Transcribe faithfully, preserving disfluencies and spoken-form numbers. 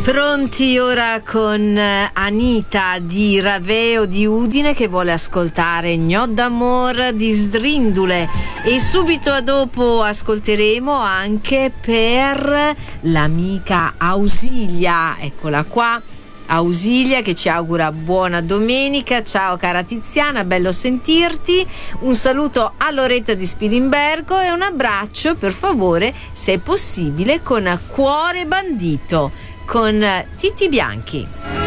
Pronti ora con Anita di Raveo di Udine che vuole ascoltare Gnò d'amor di Sdrindule, e subito dopo ascolteremo anche per l'amica Ausilia, eccola qua, Ausilia, che ci augura buona domenica. Ciao cara Tiziana, bello sentirti, un saluto a Loretta di Spilimbergo e un abbraccio per favore, se possibile, con Cuore bandito con Titti Bianchi.